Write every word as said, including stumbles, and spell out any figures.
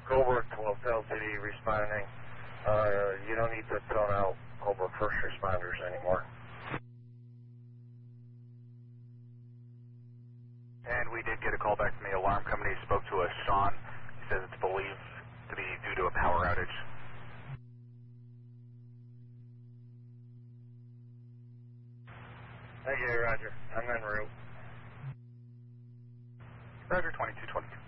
Goldberg twelve L T D responding. Uh, you don't need to tone out Goldberg first responders anymore. And we did get a call back from the alarm company. Spoke to us, Sean. He says it's believed to be due to a power outage. Okay, Roger. I'm en route. Roger, twenty-two twenty.